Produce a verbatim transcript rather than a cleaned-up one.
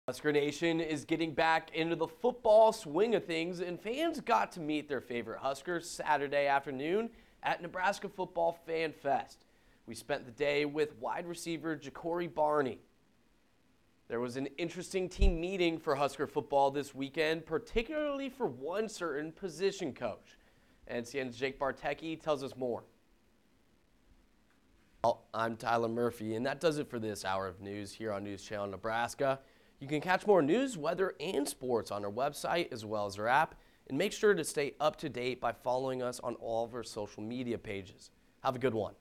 Husker Nation is getting back into the football swing of things, and fans got to meet their favorite Huskers Saturday afternoon at Nebraska Football Fan Fest. We spent the day with wide receiver Ja'Cory Barney. There was an interesting team meeting for Husker football this weekend, particularly for one certain position coach. N C N's Jake Bartecki tells us more. Well, I'm Tyler Murphy, and that does it for this hour of news here on News Channel Nebraska. You can catch more news, weather, and sports on our website as well as our app, and make sure to stay up to date by following us on all of our social media pages. Have a good one.